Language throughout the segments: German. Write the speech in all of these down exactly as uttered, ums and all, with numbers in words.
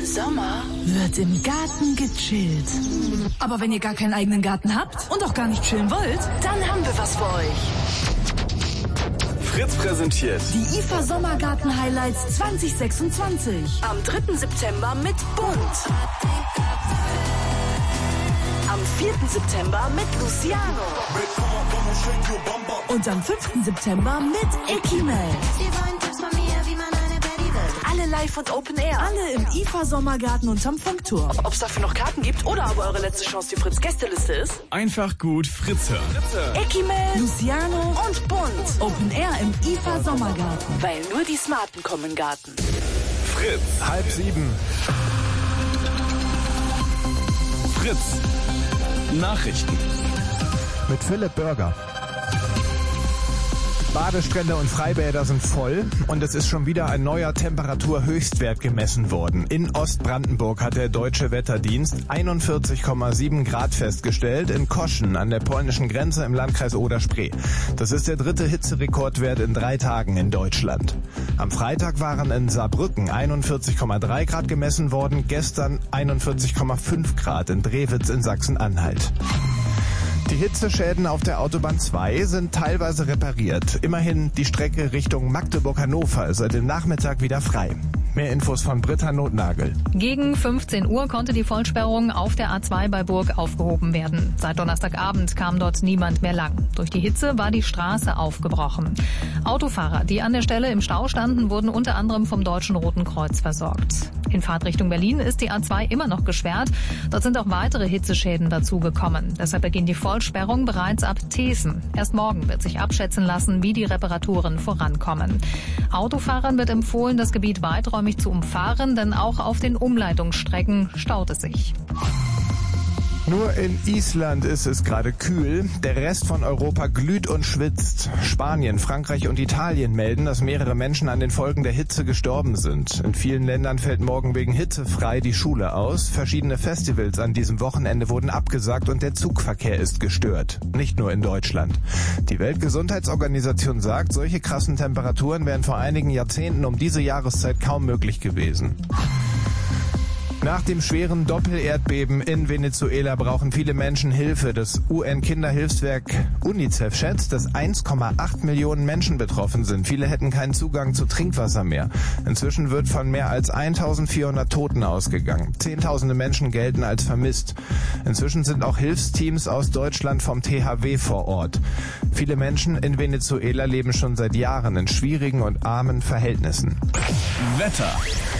Sommer wird im Garten gechillt. Aber wenn ihr gar keinen eigenen Garten habt und auch gar nicht chillen wollt, dann haben wir was für euch. Fritz präsentiert Die I F A Sommergarten Highlights zwanzig sechsundzwanzig. Am dritten September mit Bunt. Am vierten September mit Luciano. Und am fünften September mit Ekimel. Alle live und Open Air. Alle im I F A Sommergarten unterm Funkturm. Ob es dafür noch Karten gibt oder aber eure letzte Chance die Fritz-Gästeliste ist? Einfach gut Fritz hören. Ekimel, Luciano und Bunt. Open Air im I F A Sommergarten. Weil nur die Smarten kommen in den Garten. Fritz. Halb sieben. Fritz. Nachrichten. Mit Philipp Bürger. Badestrände und Freibäder sind voll und es ist schon wieder ein neuer Temperaturhöchstwert gemessen worden. In Ostbrandenburg hat der Deutsche Wetterdienst einundvierzig Komma sieben Grad festgestellt, in Koschen an der polnischen Grenze im Landkreis Oder-Spree. Das ist der dritte Hitzerekordwert in drei Tagen in Deutschland. Am Freitag waren in Saarbrücken einundvierzig Komma drei Grad gemessen worden, gestern einundvierzig Komma fünf Grad in Drewitz in Sachsen-Anhalt. Die Hitzeschäden auf der Autobahn zwei sind teilweise repariert. Immerhin die Strecke Richtung Magdeburg-Hannover ist seit dem Nachmittag wieder frei. Mehr Infos von Britta Notnagel. Gegen fünfzehn Uhr konnte die Vollsperrung auf der A zwei bei Burg aufgehoben werden. Seit Donnerstagabend kam dort niemand mehr lang. Durch die Hitze war die Straße aufgebrochen. Autofahrer, die an der Stelle im Stau standen, wurden unter anderem vom Deutschen Roten Kreuz versorgt. In Fahrtrichtung Berlin ist die A zwei immer noch gesperrt. Dort sind auch weitere Hitzeschäden dazugekommen. Deshalb beginnt die Vollsperrung bereits ab Thesen. Erst morgen wird sich abschätzen lassen, wie die Reparaturen vorankommen. Autofahrern wird empfohlen, das Gebiet weiträumig zu umfahren, denn auch auf den Umleitungsstrecken staut es sich. Nur in Island ist es gerade kühl. Der Rest von Europa glüht und schwitzt. Spanien, Frankreich und Italien melden, dass mehrere Menschen an den Folgen der Hitze gestorben sind. In vielen Ländern fällt morgen wegen Hitze frei die Schule aus. Verschiedene Festivals an diesem Wochenende wurden abgesagt und der Zugverkehr ist gestört. Nicht nur in Deutschland. Die Weltgesundheitsorganisation sagt, solche krassen Temperaturen wären vor einigen Jahrzehnten um diese Jahreszeit kaum möglich gewesen. Nach dem schweren Doppelerdbeben in Venezuela brauchen viele Menschen Hilfe. Das U N-Kinderhilfswerk UNICEF schätzt, dass eins Komma acht Millionen Menschen betroffen sind. Viele hätten keinen Zugang zu Trinkwasser mehr. Inzwischen wird von mehr als eintausendvierhundert Toten ausgegangen. Zehntausende Menschen gelten als vermisst. Inzwischen sind auch Hilfsteams aus Deutschland vom T H W vor Ort. Viele Menschen in Venezuela leben schon seit Jahren in schwierigen und armen Verhältnissen. Wetter.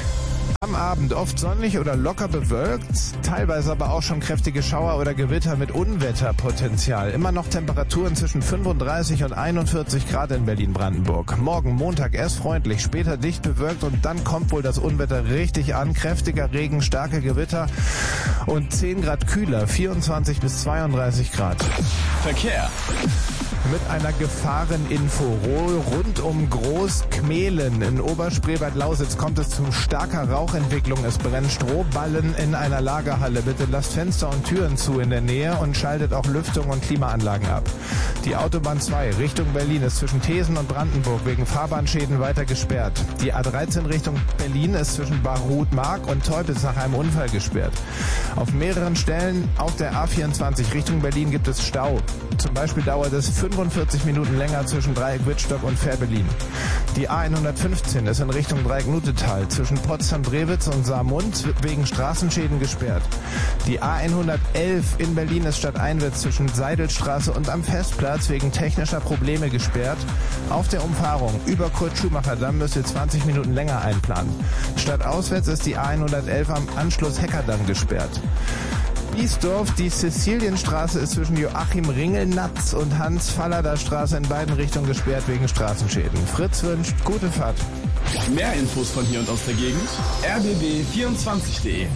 Am Abend oft sonnig oder locker bewölkt, teilweise aber auch schon kräftige Schauer oder Gewitter mit Unwetterpotenzial. Immer noch Temperaturen zwischen fünfunddreißig und einundvierzig Grad in Berlin-Brandenburg. Morgen Montag erst freundlich, später dicht bewölkt und dann kommt wohl das Unwetter richtig an. Kräftiger Regen, starke Gewitter und zehn Grad kühler, vierundzwanzig bis zweiunddreißig Grad. Verkehr. Mit einer Gefahreninfo. Rund um Großkmehlen in Oberspreebad Lausitz kommt es zu starker Rauchentwicklung. Es brennen Strohballen in einer Lagerhalle. Bitte lasst Fenster und Türen zu in der Nähe und schaltet auch Lüftung und Klimaanlagen ab. Die Autobahn zwei Richtung Berlin ist zwischen Thesen und Brandenburg wegen Fahrbahnschäden weiter gesperrt. Die A dreizehn Richtung Berlin ist zwischen Barut-Mark und Teupitz nach einem Unfall gesperrt. Auf mehreren Stellen auf der A vierundzwanzig Richtung Berlin gibt es Stau. Zum Beispiel dauert es fünfundvierzig Minuten länger zwischen Dreieck-Wittstock und Fährberlin. Die A hundertfünfzehn ist in Richtung Dreieck-Nutetal zwischen Potsdam-Drewitz und Saarmund wegen Straßenschäden gesperrt. Die A hundertelf in Berlin ist stadteinwärts zwischen Seidelstraße und am Festplatz wegen technischer Probleme gesperrt. Auf der Umfahrung über Kurt-Schumacher-Damm müsst ihr zwanzig Minuten länger einplanen. Stadtauswärts ist die A hundertelf am Anschluss Heckerdamm gesperrt. Biesdorf, die Cäcilienstraße ist zwischen Joachim Ringelnatz und Hans-Fallada-Straße in beiden Richtungen gesperrt wegen Straßenschäden. Fritz wünscht gute Fahrt. Mehr Infos von hier und aus der Gegend r b b vierundzwanzig punkt de.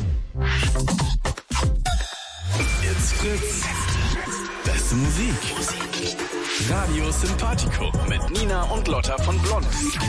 It's Fritz. Beste Musik. Radio Sympathico mit Nina und Lotta von Blond.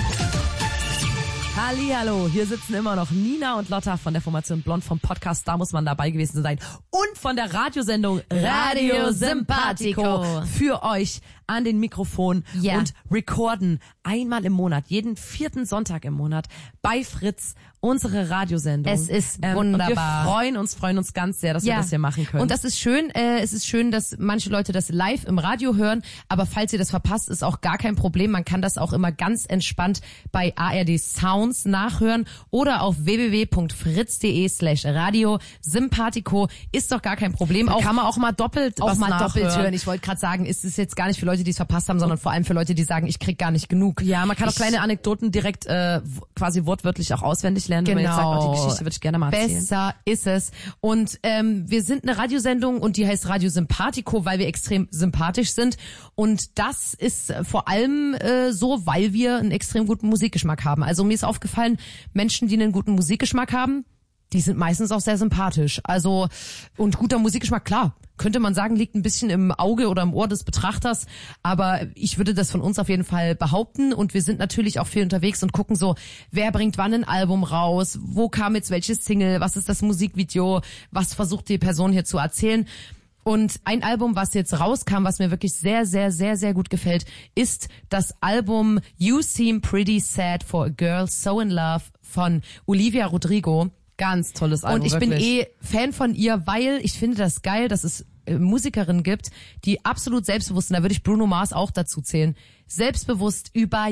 Hallihallo, hier sitzen immer noch Nina und Lotta von der Formation Blond vom Podcast, da muss man dabei gewesen sein. Und von der Radiosendung Radio Sympathico für euch an den Mikrofon Ja. und recorden einmal im Monat, jeden vierten Sonntag im Monat bei Fritz unsere Radiosendung. Es ist Ähm, wunderbar. Und wir freuen uns, freuen uns ganz sehr, dass wir das hier machen können. Und das ist schön, äh, es ist schön, dass manche Leute das live im Radio hören, aber falls ihr das verpasst, ist auch gar kein Problem. Man kann das auch immer ganz entspannt bei A R D Sounds nachhören oder auf w w w punkt fritz punkt de slash radio. Sympathico ist doch gar kein Problem. Da Auch kann man auch mal doppelt auch was mal doppelt nachhören. hören. Ich wollte gerade sagen, ist es jetzt gar nicht für Leute, die es verpasst haben, sondern vor allem für Leute, die sagen, ich krieg gar nicht genug. Ja, man kann auch Ich- kleine Anekdoten direkt äh, w- quasi wortwörtlich auch auswendig lernen. Wenn man jetzt sagt, oh, die Geschichte würde ich gerne mal erzählen. Besser ist es. Und ähm, wir sind eine Radiosendung und die heißt Radio Sympathico, weil wir extrem sympathisch sind. Und das ist äh, vor allem äh, so, weil wir einen extrem guten Musikgeschmack haben. Also mir ist aufgefallen, Menschen, die einen guten Musikgeschmack haben, die sind meistens auch sehr sympathisch. Also, und guter Musikgeschmack, klar, könnte man sagen, liegt ein bisschen im Auge oder im Ohr des Betrachters. Aber ich würde das von uns auf jeden Fall behaupten. Und wir sind natürlich auch viel unterwegs und gucken so, wer bringt wann ein Album raus? Wo kam jetzt welches Single? Was ist das Musikvideo? Was versucht die Person hier zu erzählen? Und ein Album, was jetzt rauskam, was mir wirklich sehr, sehr, sehr, sehr gut gefällt, ist das Album You Seem Pretty Sad for a Girl So in Love von Olivia Rodrigo. Ganz tolles Album, Und ich bin wirklich. eh Fan von ihr, weil ich finde das geil, dass es äh, Musikerinnen gibt, die absolut selbstbewusst, und da würde ich Bruno Mars auch dazu zählen, selbstbewusst über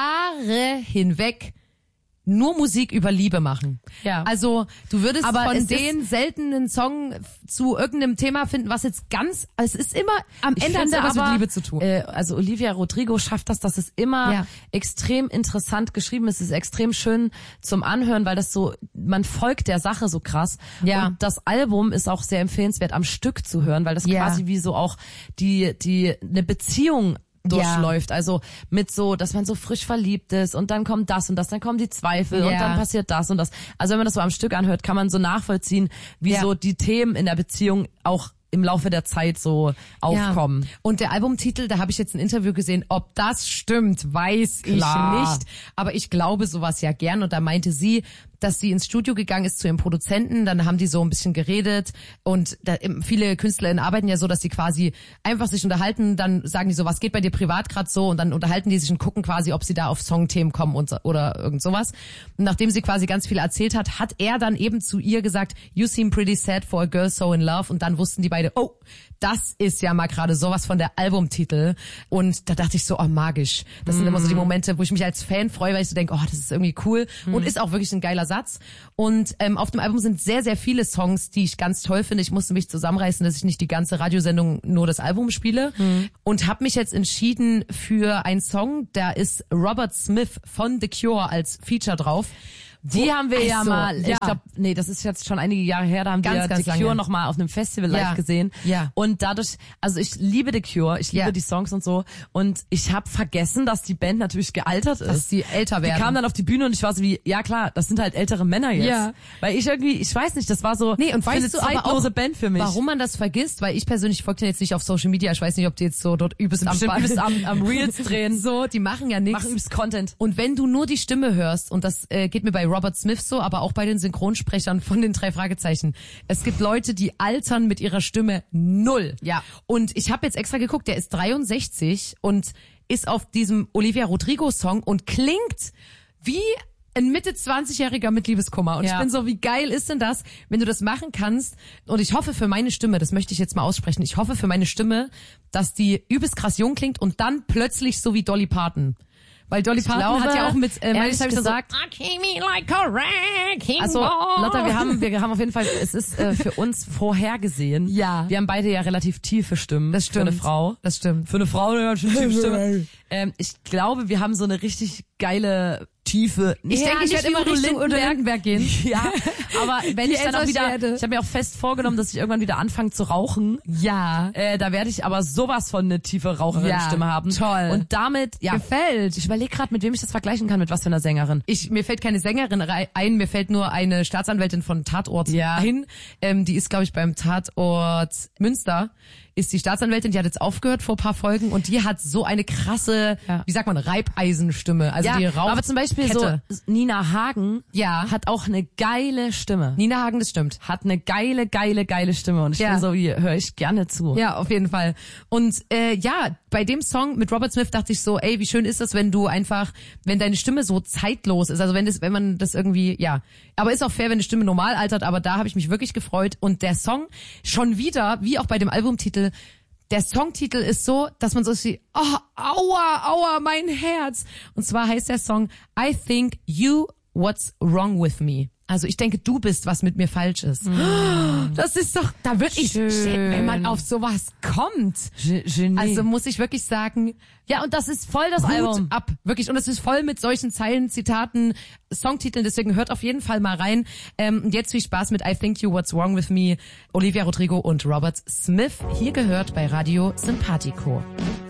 Jahre hinweg nur Musik über Liebe machen. Ja. Also du würdest Aber von es ist- denen selten einen Song zu irgendeinem Thema finden, was jetzt ganz, es ist immer am Ich Ende hat es finde etwas aber, mit Liebe zu tun. Äh, also Olivia Rodrigo schafft das, dass es immer Ja. extrem interessant geschrieben ist. Es ist extrem schön zum Anhören, weil das so, man folgt der Sache so krass. Ja. Und das Album ist auch sehr empfehlenswert am Stück zu hören, weil das Ja. quasi wie so auch die, die, eine Beziehung durchläuft, also mit so, dass man so frisch verliebt ist und dann kommt das und das, dann kommen die Zweifel und Ja. dann passiert das und das. Also wenn man das so am Stück anhört, kann man so nachvollziehen, wie Ja. so die Themen in der Beziehung auch im Laufe der Zeit so aufkommen. Ja. Und der Albumtitel, da habe ich jetzt ein Interview gesehen, ob das stimmt, weiß Klar. ich nicht. Aber ich glaube sowas ja gern. Und da meinte sie, dass sie ins Studio gegangen ist zu ihrem Produzenten, dann haben die so ein bisschen geredet und da, viele KünstlerInnen arbeiten ja so, dass sie quasi einfach sich unterhalten, dann sagen die so, was geht bei dir privat gerade so und dann unterhalten die sich und gucken quasi, ob sie da auf Songthemen kommen und, so- oder irgend sowas. Und nachdem sie quasi ganz viel erzählt hat, hat er dann eben zu ihr gesagt, you seem pretty sad for a girl so in love, und dann wussten die beide, oh, das ist ja mal gerade sowas von der Albumtitel, und da dachte ich so, oh, magisch. Das sind immer so die Momente, wo ich mich als Fan freue, weil ich so denke, oh, das ist irgendwie cool und ist auch wirklich ein geiler Satz. Und ähm, auf dem Album sind sehr, sehr viele Songs, die ich ganz toll finde. Ich musste mich zusammenreißen, dass ich nicht die ganze Radiosendung nur das Album spiele, und habe mich jetzt entschieden für einen Song, da ist Robert Smith von The Cure als Feature drauf. Die Wo- haben wir ja Also, mal, ja. ich glaube, nee, das ist jetzt schon einige Jahre her, da haben Ganz, wir ganz The Cure lange. noch mal auf einem Festival live Ja. gesehen. Ja. Und dadurch, also ich liebe The Cure, ich liebe Ja. die Songs und so, und ich habe vergessen, dass die Band natürlich gealtert ist. Dass die älter Die werden. kamen dann auf die Bühne und ich war so wie, ja klar, das sind halt ältere Männer jetzt. Ja. Weil ich irgendwie, ich weiß nicht, das war so Nee, und für eine weißt du aber zeitlose auch, Band für mich. warum man das vergisst? Weil ich persönlich folge denen jetzt nicht auf Social Media. Ich weiß nicht, ob die jetzt so dort übelst am, Bestimmt Ball- übelst am, am Reels drehen. So, die machen ja nichts. Machen übelst Content. Und wenn du nur die Stimme hörst, und das äh, geht mir bei Robert Smith so, aber auch bei den Synchronsprechern von den drei Fragezeichen, es gibt Leute, die altern mit ihrer Stimme null. Ja. Und ich habe jetzt extra geguckt, der ist dreiundsechzig und ist auf diesem Olivia Rodrigo Song und klingt wie ein Mitte zwanzigjähriger mit Liebeskummer. Und Ja. ich bin so, wie geil ist denn das, wenn du das machen kannst? Und ich hoffe für meine Stimme, das möchte ich jetzt mal aussprechen, ich hoffe für meine Stimme, dass die übelst krass jung klingt und dann plötzlich so wie Dolly Parton. Weil Dolly Parton glaube, hat ja auch mit äh, Miley ehrlich Cyrus so, gesagt- I came in like a wrecking Also, ball. Lotta, wir haben, wir haben auf jeden Fall, es ist äh, für uns vorhergesehen. Ja. Wir haben beide ja relativ tiefe Stimmen. Das Für eine stimmt. Frau. Das stimmt. Für eine Frau eine ganz schön tiefe Stimme. ähm, ich glaube, wir haben so eine richtig geile Tiefe. Ich denke, ich werde immer Richtung Udo Lindenberg gehen. Ja, aber wenn Je ich dann älter auch ich wieder, werde. ich habe mir auch fest vorgenommen, dass ich irgendwann wieder anfange zu rauchen. Ja. Äh, da werde ich aber sowas von eine tiefe Raucherin-Stimme Ja, haben. toll. Und damit, ja. Gefällt. Ich überlege gerade, mit wem ich das vergleichen kann, mit was für einer Sängerin. Ich, mir fällt keine Sängerin rei- ein, mir fällt nur eine Staatsanwältin von Tatort Ja. ein. Ähm, die ist, glaube ich, beim Tatort Münster, ist die Staatsanwältin, die hat jetzt aufgehört vor ein paar Folgen und die hat so eine krasse, ja. wie sagt man, Reibeisenstimme. Also ja, die Rauch aber zum Beispiel Kette. so Nina Hagen ja. hat auch eine geile Stimme. Nina Hagen, das stimmt. Hat eine geile, geile, geile Stimme und ich ja. bin so, wie höre ich gerne zu. Ja, auf jeden Fall. Und äh, ja, bei dem Song mit Robert Smith dachte ich so, ey, wie schön ist das, wenn du einfach, wenn deine Stimme so zeitlos ist. Also wenn das, wenn man das irgendwie, ja. Aber ist auch fair, wenn die Stimme normal altert, aber da habe ich mich wirklich gefreut. Und der Song schon wieder, wie auch bei dem Albumtitel, der Songtitel ist so, dass man so sieht, oh, aua, aua, mein Herz. Und zwar heißt der Song I Think You What's Wrong With Me. Also ich denke, du bist, was mit mir falsch ist. Mm. Das ist doch, da wird ich, wenn man auf sowas kommt. Genie. Also muss ich wirklich sagen, ja, und das ist voll das Hut Album. ab, wirklich. Und es ist voll mit solchen Zeilen, Zitaten, Songtiteln, deswegen hört auf jeden Fall mal rein. Ähm, und jetzt viel Spaß mit I Think You What's Wrong With Me, Olivia Rodrigo und Robert Smith. Hier gehört bei Radio Simpatico.